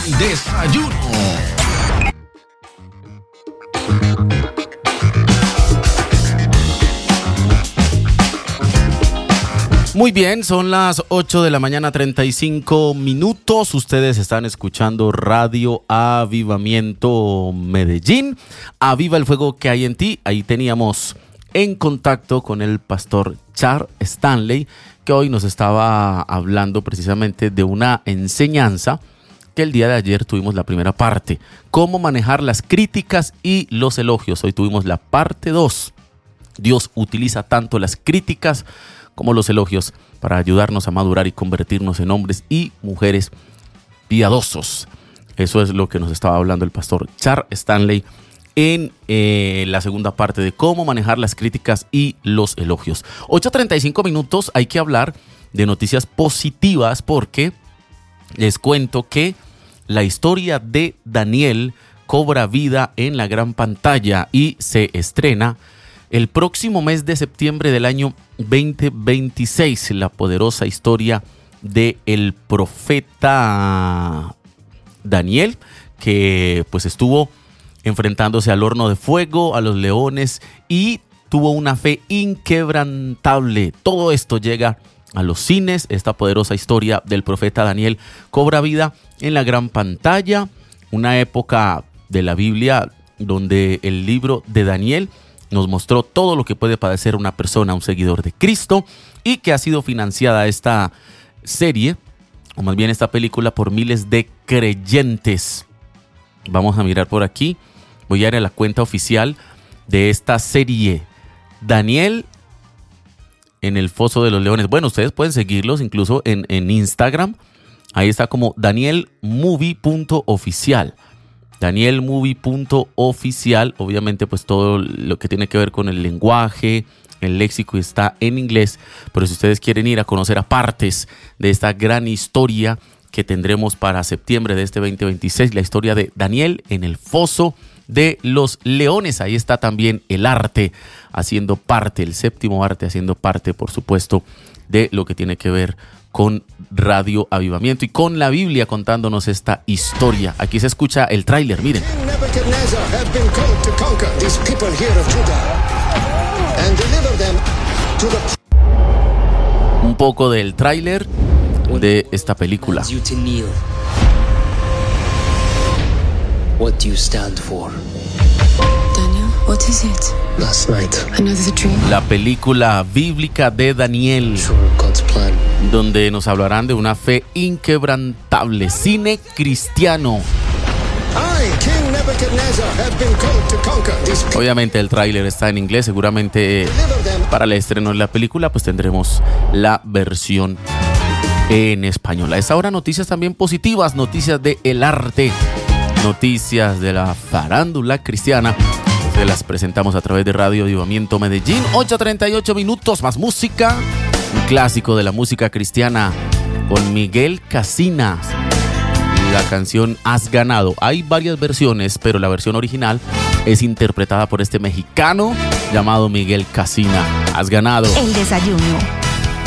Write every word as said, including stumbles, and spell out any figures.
desayuno. Muy bien, son las ocho de la mañana, treinta y cinco minutos. Ustedes están escuchando Radio Avivamiento Medellín. Aviva el fuego que hay en ti. Ahí teníamos en contacto con el pastor Charles Stanley, que hoy nos estaba hablando precisamente de una enseñanza que el día de ayer tuvimos la primera parte. Cómo manejar las críticas y los elogios. Hoy tuvimos la parte dos. Dios utiliza tanto las críticas como los elogios para ayudarnos a madurar y convertirnos en hombres y mujeres piadosos. Eso es lo que nos estaba hablando el pastor Charles Stanley en eh, la segunda parte de cómo manejar las críticas y los elogios. ocho treinta y cinco minutos, hay que hablar de noticias positivas porque les cuento que la historia de Daniel cobra vida en la gran pantalla y se estrena el próximo mes de septiembre del año veinte veintiséis, la poderosa historia del profeta Daniel, que pues estuvo enfrentándose al horno de fuego, a los leones, y tuvo una fe inquebrantable. Todo esto llega a los cines. Esta poderosa historia del profeta Daniel cobra vida en la gran pantalla, una época de la Biblia donde el libro de Daniel nos mostró todo lo que puede padecer una persona, un seguidor de Cristo, y que ha sido financiada esta serie, o más bien esta película, por miles de creyentes. Vamos a mirar por aquí. Voy a ir a la cuenta oficial de esta serie. Daniel en el Foso de los Leones. Bueno, ustedes pueden seguirlos incluso en, en Instagram. Ahí está como daniel movie punto oficial. daniel movie punto oficial. Obviamente pues todo lo que tiene que ver con el lenguaje, el léxico está en inglés, pero si ustedes quieren ir a conocer a partes de esta gran historia que tendremos para septiembre de este veinte veintiséis, la historia de Daniel en el Foso de los Leones, ahí está también el arte haciendo parte, el séptimo arte haciendo parte, por supuesto, de lo que tiene que ver con Radio Avivamiento y con la Biblia contándonos esta historia. Aquí se escucha el tráiler, miren. Un poco del tráiler de esta película. What do you stand for? Daniel, what is it? Last night, I know there's a dream. La película bíblica de Daniel, sure God's plan. donde nos hablarán de una fe inquebrantable, cine cristiano. I, King Nebuchadnezzar, have been called to conquer these people. Obviamente el tráiler está en inglés, seguramente para el estreno de la película pues tendremos la versión en español. A esta hora noticias también positivas, noticias de el arte, noticias de la farándula cristiana. Se las presentamos a través de Radio Avivamiento Medellín. ocho treinta y ocho minutos, más música. Un clásico de la música cristiana con Miguel Casinas. La canción Has Ganado. Hay varias versiones, pero la versión original es interpretada por este mexicano llamado Miguel Casinas. Has Ganado. El desayuno.